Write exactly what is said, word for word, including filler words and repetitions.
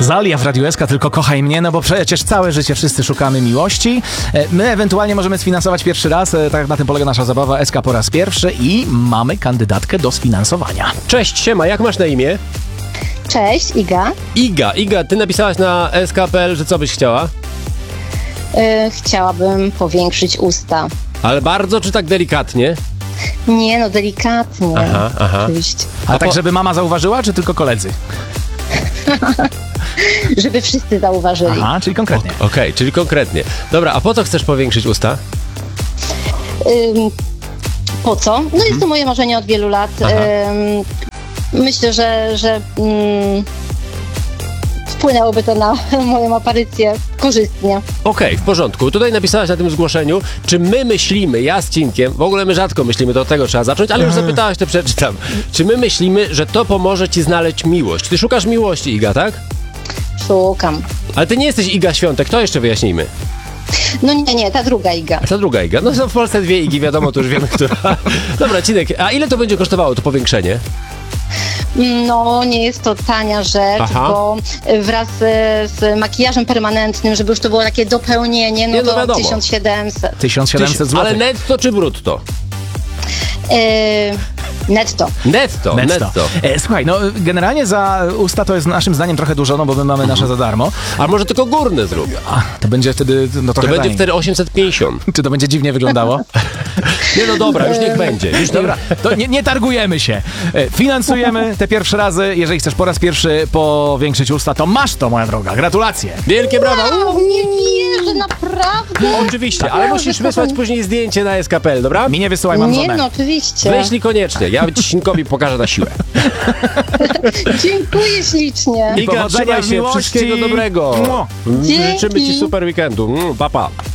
Zalia w Radiu S K, tylko kochaj mnie, no bo przecież całe życie wszyscy szukamy miłości. My ewentualnie możemy sfinansować pierwszy raz, tak na tym polega nasza zabawa S K po raz pierwszy i mamy kandydatkę do sfinansowania. Cześć, siema, jak masz na imię? Cześć, Iga. Iga, Iga, ty napisałaś na S K kropka P L, że co byś chciała? Yy, chciałabym powiększyć usta. Ale bardzo czy tak delikatnie? Nie, no delikatnie. Aha, aha. Oczywiście. A, A tak, po- żeby mama zauważyła, czy tylko koledzy? Żeby wszyscy zauważyli. Aha, czyli konkretnie. Okej, okay, czyli konkretnie. Dobra, a po co chcesz powiększyć usta? Ym, po co? No jest to moje marzenie od wielu lat. Ym, myślę, że, że ym, wpłynęłoby to na moją aparycję korzystnie. Okej, w porządku. Tutaj napisałaś na tym zgłoszeniu, czy my myślimy, ja z Cinkiem, w ogóle my rzadko myślimy, do tego trzeba zacząć, ale już zapytałaś, to przeczytam. Czy my myślimy, że to pomoże ci znaleźć miłość? Ty szukasz miłości, Iga, tak? Szukam. Ale ty nie jesteś Iga Świątek, to jeszcze wyjaśnijmy. No nie, nie, ta druga Iga. A ta druga Iga? No są w Polsce dwie Igi, wiadomo, to już wiemy, która. Dobra, Cinek, a ile to będzie kosztowało, to powiększenie? No nie jest to tania rzecz, Aha. bo wraz z, z makijażem permanentnym, żeby już to było takie dopełnienie, no Nie, no to wiadomo. tysiąc siedemset. tysiąc siedemset złotych. Ale netto czy brutto? Yy, netto. Netto, netto. Netto. E, słuchaj, no generalnie za usta to jest naszym zdaniem trochę dużo, no bo my mamy nasze za darmo. A może tylko górne zrób? A, to będzie wtedy no, To trochę będzie taniej. wtedy osiemset pięćdziesiąt. Czy to będzie dziwnie wyglądało? Nie, no dobra, już niech będzie. Już Dobra, to nie, nie targujemy się. E, Finansujemy te pierwsze razy. Jeżeli chcesz po raz pierwszy powiększyć usta, to masz to, moja droga. Gratulacje. Wielkie brawa! O, nie wierzę, naprawdę. Oczywiście, ale musisz wysłać później zdjęcie na S K kropka P L, dobra? Mi nie wysyłaj, mam Nie, żonę. no oczywiście. Wyślij koniecznie, ja Cinkowi pokażę na siłę. Dziękuję ślicznie. Iga, Powodzenia trzymaj w się, miłości. wszystkiego dobrego. Mua. Życzymy ci Dzięki. super weekendu. Mm, pa, pa.